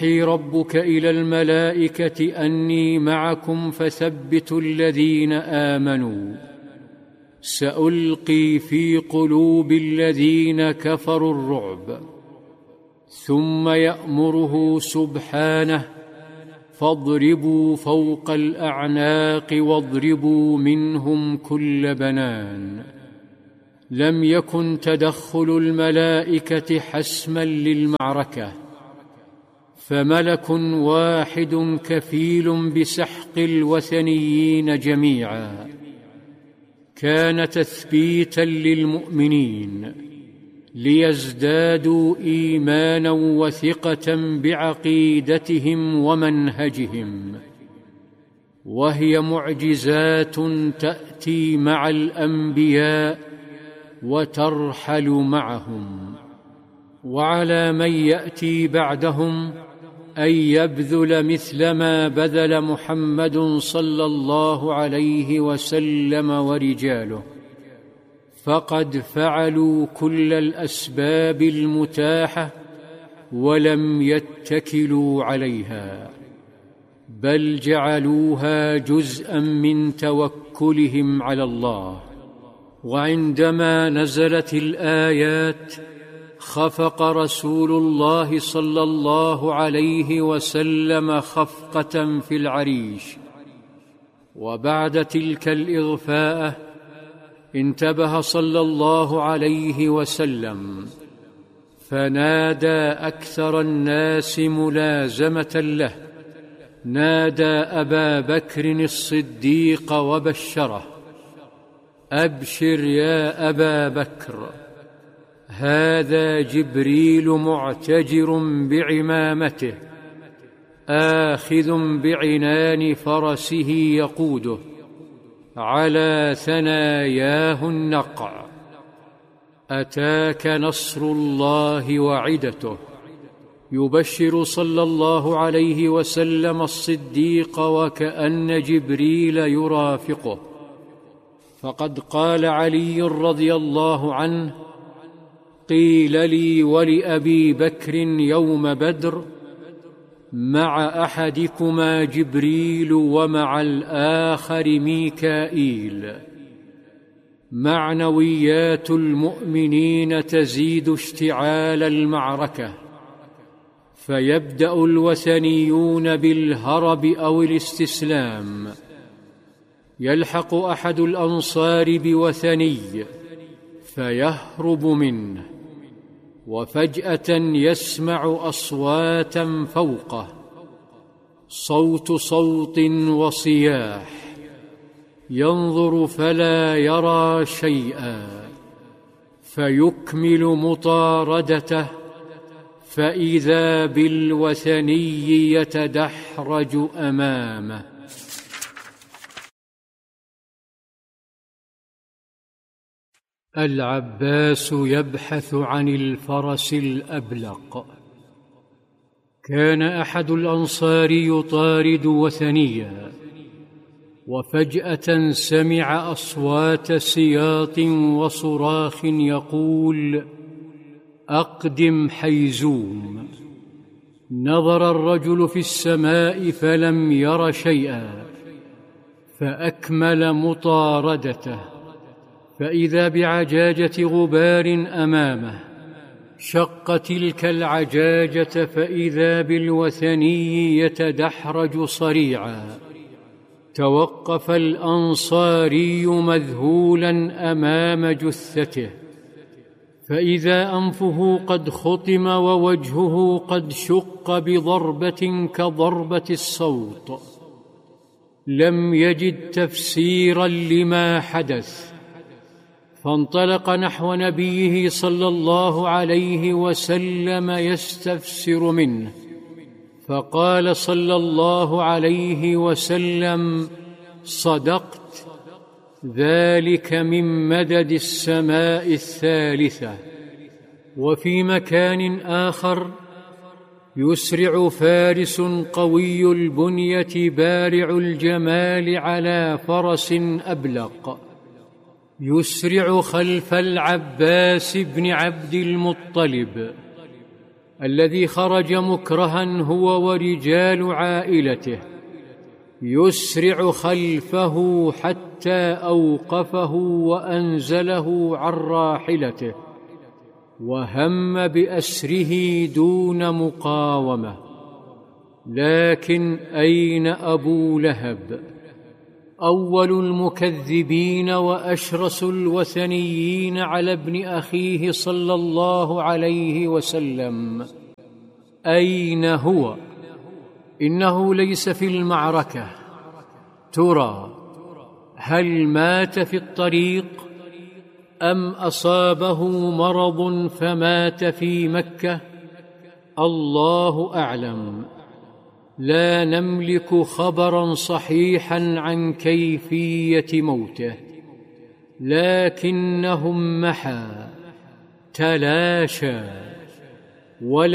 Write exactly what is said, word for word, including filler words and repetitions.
يوحي ربك إلى الملائكة أني معكم فثبتوا الذين آمنوا سألقي في قلوب الذين كفروا الرعب. ثم يأمره سبحانه فاضربوا فوق الأعناق واضربوا منهم كل بنان. لم يكن تدخل الملائكة حسما للمعركة، فملك واحد كفيل بسحق الوثنيين جميعا. كان تثبيتا للمؤمنين ليزدادوا إيمانا وثقة بعقيدتهم ومنهجهم، وهي معجزات تأتي مع الأنبياء وترحل معهم. وعلى من يأتي بعدهم أن يبذل مثل ما بذل محمد صلى الله عليه وسلم ورجاله، فقد فعلوا كل الأسباب المتاحة ولم يتكلوا عليها، بل جعلوها جزءا من توكلهم على الله. وعندما نزلت الآيات خفق رسول الله صلى الله عليه وسلم خفقة في العريش، وبعد تلك الإغفاءة انتبه صلى الله عليه وسلم فنادى أكثر الناس ملازمة له، نادى أبا بكر الصديق وبشره: أبشر يا أبا بكر، هذا جبريل معتجر بعمامته آخذ بعنان فرسه يقوده على ثناياه النقع. أتاك نصر الله وعدته. يبشر صلى الله عليه وسلم الصديق وكأن جبريل يرافقه. فقد قال علي رضي الله عنه: قيل لي ولأبي بكر يوم بدر: مع أحدكما جبريل ومع الآخر ميكائيل. معنويات المؤمنين تزيد اشتعال المعركة، فيبدأ الوثنيون بالهرب أو الاستسلام. يلحق أحد الأنصار بوثني فيهرب منه، وفجأة يسمع أصواتا فوقه، صوت صوت وصياح، ينظر فلا يرى شيئا، فيكمل مطاردته، فإذا بالوثني يتدحرج أمامه. العباس يبحث عن الفرس الأبلق. كان أحد الأنصار يطارد وثنيا، وفجأة سمع أصوات سياط وصراخ يقول: أقدم حيزوم. نظر الرجل في السماء فلم ير شيئا، فأكمل مطاردته، فإذا بعجاجة غبار أمامه. شق تلك العجاجة فإذا بالوثني يتدحرج صريعا. توقف الأنصاري مذهولا أمام جثته، فإذا أنفه قد خطم ووجهه قد شق بضربة كضربة الصوت. لم يجد تفسيرا لما حدث، فانطلق نحو نبيه صلى الله عليه وسلم يستفسر منه، فقال صلى الله عليه وسلم: صدقت، ذلك من مدد السماء الثالثة. وفي مكان آخر يسرع فارس قوي البنية بارع الجمال على فرس أبلق، يسرع خلف العباس بن عبد المطلب. الذي خرج مكرها هو ورجال عائلته، يسرع خلفه حتى أوقفه وأنزله عن راحلته، وهم بأسره دون مقاومة. لكن أين أبو لهب، أول المكذبين وأشرس الوثنيين على ابن أخيه صلى الله عليه وسلم؟ أين هو؟ إنه ليس في المعركة. ترى هل مات في الطريق أم أصابه مرض فمات في مكة؟ الله أعلم. لا نملك خبرا صحيحا عن كيفية موته، لكنه محى، تلاشى، ولا